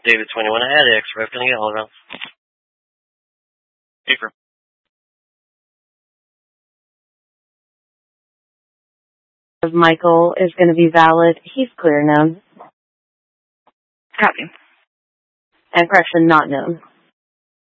David 21 ahead, X-Rev, can I get all around? Paper. Michael is going to be valid. He's clear known. Copy. And correction, not known.